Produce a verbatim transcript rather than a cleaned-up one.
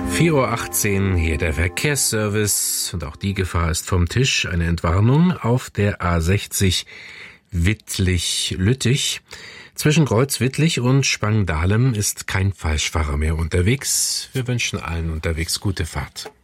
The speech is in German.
vier Uhr achtzehn, hier der Verkehrsservice. Und auch die Gefahr ist vom Tisch. Eine Entwarnung auf der A sechzig Wittlich-Lüttich. Zwischen Kreuz-Wittlich und Spangdahlem ist kein Falschfahrer mehr unterwegs. Wir wünschen allen unterwegs gute Fahrt.